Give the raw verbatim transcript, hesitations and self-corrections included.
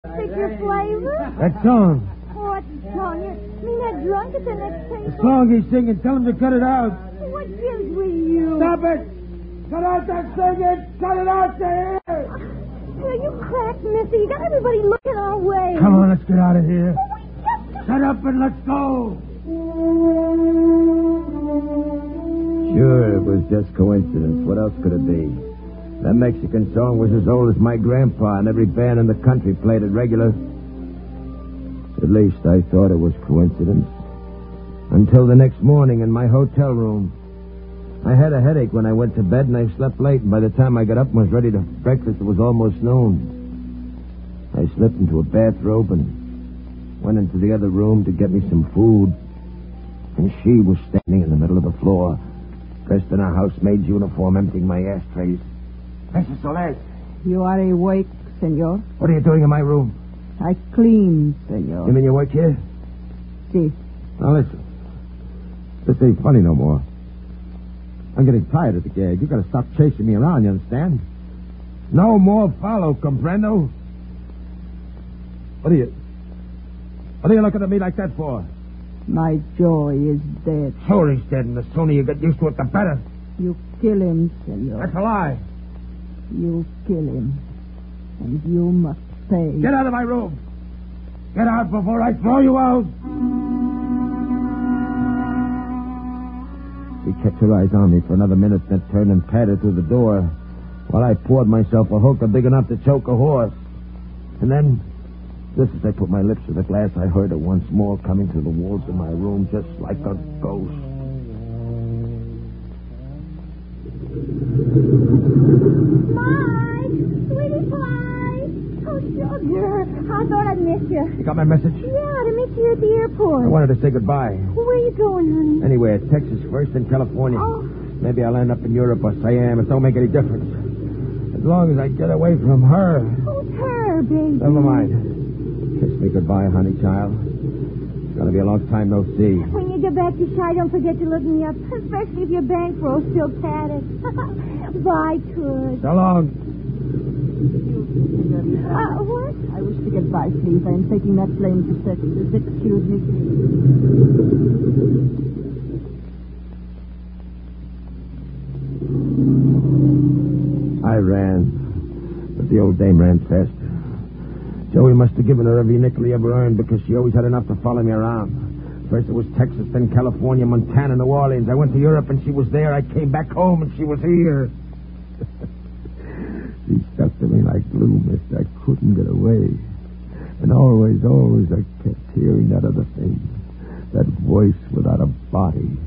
Pick your flavor? That song. What song? You mean that drunk at the next table? The song he's singing. Tell him to cut it out. What gives with you? Stop it! Cut out that singing! Cut it out there! Well, you cracked, mister. You got everybody looking our way. Come on, let's get out of here. Oh, we just... Shut up and let's go. Sure, it was just coincidence. What else could it be? That Mexican song was as old as my grandpa, and every band in the country played it regular. At least I thought it was coincidence. Until the next morning in my hotel room. I had a headache when I went to bed, and I slept late, and by the time I got up and was ready to breakfast, it was almost noon. I slipped into a bathrobe and went into the other room to get me some food. And she was standing in the middle of the floor, dressed in a housemaid's uniform, emptying my ashtrays. Missus Soles. You are awake, senor? What are you doing in my room? I clean, senor. You mean you work here? Si. Now, listen. This ain't funny no more. I'm getting tired of the gag. You gotta stop chasing me around, you understand? No more follow, comprendo? What are you... What are you looking at me like that for? My joy is dead. Sure he's dead, and the sooner you get used to it, the better. You kill him, senor. That's a lie. You kill him. And you must pay. Get out of my room. Get out before I throw you out. She kept her eyes on me for another minute, then turned and padded through the door while I poured myself a hookah big enough to choke a horse. And then, just as I put my lips to the glass, I heard her once more coming through the walls of my room just like a ghost. Mike! Sweetie pie! Oh, sugar. I thought I'd miss you. You got my message? Yeah, to meet you at the airport. I wanted to say goodbye. Well, where are you going, honey? Anywhere, Texas first, then California. Oh. Maybe I'll end up in Europe or Siam. It don't make any difference. As long as I get away from her. Who's her, baby? Never mind. Kiss me goodbye, honey child. It's going to be a long time no see. When you get back to Shy, don't forget to look me up, especially if your bankroll's still padded. Bye, Toots. So long. Uh, what? I wish to get by, please. I am taking that plane to Texas. Excuse me, please. I ran, but the old dame ran faster. Joey must have given her every nickel he ever earned because she always had enough to follow me around. First it was Texas, then California, Montana, New Orleans. I went to Europe and she was there. I came back home and she was here. She stuck to me like glue, mister. I couldn't get away. And always, always I kept hearing that other thing. That voice without a body.